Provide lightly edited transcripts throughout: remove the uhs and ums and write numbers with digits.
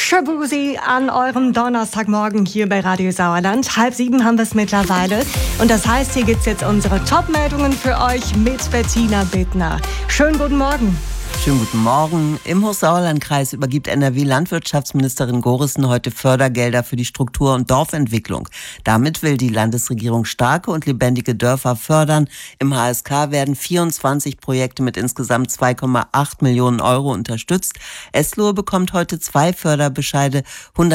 Shabuzi an eurem Donnerstagmorgen hier bei Radio Sauerland. 6:30 haben wir es mittlerweile. Und das heißt, hier gibt es jetzt unsere Top-Meldungen für euch mit Bettina Bittner. Schönen guten Morgen. Schönen guten Morgen. Im Hochsauerlandkreis übergibt NRW-Landwirtschaftsministerin Gorissen heute Fördergelder für die Struktur- und Dorfentwicklung. Damit will die Landesregierung starke und lebendige Dörfer fördern. Im HSK werden 24 Projekte mit insgesamt 2,8 Millionen Euro unterstützt. Eslohe bekommt heute 2 Förderbescheide.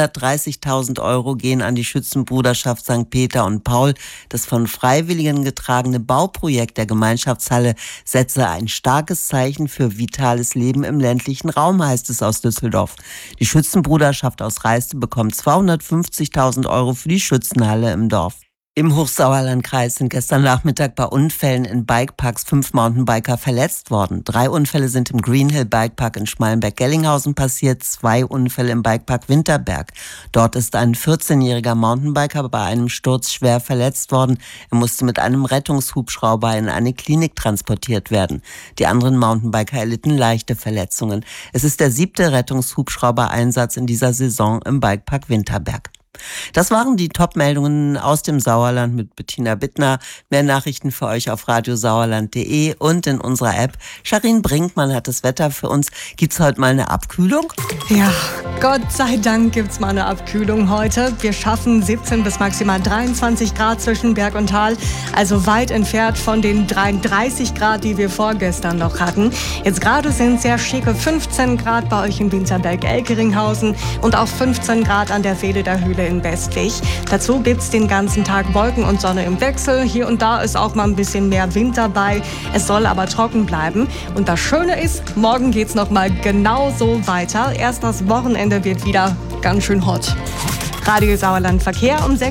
130.000 Euro gehen an die Schützenbruderschaft St. Peter und Paul. Das von Freiwilligen getragene Bauprojekt der Gemeinschaftshalle setze ein starkes Zeichen für vitales Leben im ländlichen Raum, heißt es aus Düsseldorf. Die Schützenbruderschaft aus Reiste bekommt 250.000 Euro für die Schützenhalle im Dorf. Im Hochsauerlandkreis sind gestern Nachmittag bei Unfällen in Bikeparks 5 Mountainbiker verletzt worden. 3 Unfälle sind im Greenhill Bikepark in Schmalenberg-Gellinghausen passiert, 2 Unfälle im Bikepark Winterberg. Dort ist ein 14-jähriger Mountainbiker bei einem Sturz schwer verletzt worden. Er musste mit einem Rettungshubschrauber in eine Klinik transportiert werden. Die anderen Mountainbiker erlitten leichte Verletzungen. Es ist der 7. Rettungshubschrauber-Einsatz in dieser Saison im Bikepark Winterberg. Das waren die Top-Meldungen aus dem Sauerland mit Bettina Bittner. Mehr Nachrichten für euch auf radiosauerland.de und in unserer App. Sharin Brinkmann hat das Wetter für uns. Gibt's heute mal eine Abkühlung? Ja, Gott sei Dank gibt's mal eine Abkühlung heute. Wir schaffen 17 bis maximal 23 Grad zwischen Berg und Tal. Also weit entfernt von den 33 Grad, die wir vorgestern noch hatten. Jetzt gerade sind es sehr schicke 15 Grad bei euch in Winterberg-Elkeringhausen und auch 15 Grad an der Vehle der Höhle in Westwig. Dazu gibt es den ganzen Tag Wolken und Sonne im Wechsel. Hier und da ist auch mal ein bisschen mehr Wind dabei. Es soll aber trocken bleiben. Und das Schöne ist, morgen geht es noch mal genauso weiter. Erst das Wochenende wird wieder ganz schön hot. Radio Sauerland Verkehr um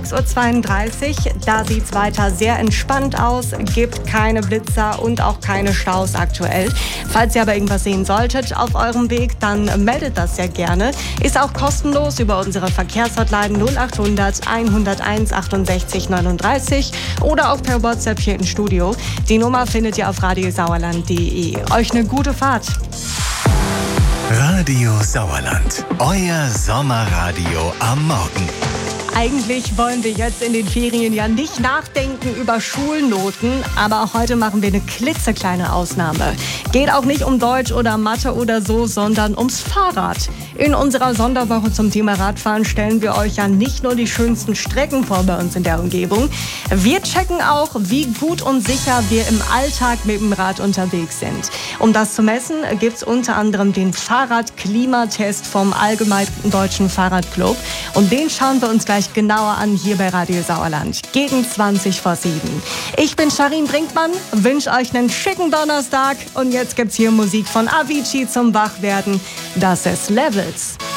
6:32 Uhr. Da sieht es weiter sehr entspannt aus. Gibt keine Blitzer und auch keine Staus aktuell. Falls ihr aber irgendwas sehen solltet auf eurem Weg, dann meldet das sehr gerne. Ist auch kostenlos über unsere Verkehrshotline 0800 101 68 39 oder auch per WhatsApp hier im Studio. Die Nummer findet ihr auf radiosauerland.de. Euch eine gute Fahrt. Radio Sauerland, euer Sommerradio am Morgen. Eigentlich wollen wir jetzt in den Ferien ja nicht nachdenken über Schulnoten, aber auch heute machen wir eine klitzekleine Ausnahme. Geht auch nicht um Deutsch oder Mathe oder so, sondern ums Fahrrad. In unserer Sonderwoche zum Thema Radfahren stellen wir euch ja nicht nur die schönsten Strecken vor bei uns in der Umgebung. Wir checken auch, wie gut und sicher wir im Alltag mit dem Rad unterwegs sind. Um das zu messen, gibt es unter anderem den Fahrradklimatest vom Allgemeinen Deutschen Fahrradclub. Und den schauen wir uns gleich genauer an hier bei Radio Sauerland. Gegen 7:20. Ich bin Sharin Brinkmann, wünsche euch einen schicken Donnerstag und jetzt gibt's hier Musik von Avicii zum Wachwerden. Das ist Levels.